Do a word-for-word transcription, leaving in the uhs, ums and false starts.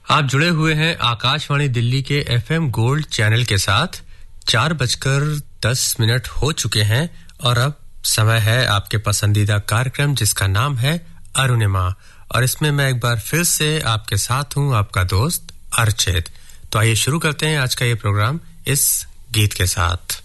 आप जुड़े हुए हैं आकाशवाणी दिल्ली के एफएम गोल्ड चैनल के साथ। चार बजकर दस मिनट हो चुके हैं और अब समय है आपके पसंदीदा कार्यक्रम जिसका नाम है अरुणिमा, और इसमें मैं एक बार फिर से आपके साथ हूं, आपका दोस्त अर्चित। तो आइए शुरू करते हैं आज का ये प्रोग्राम इस गीत के साथ।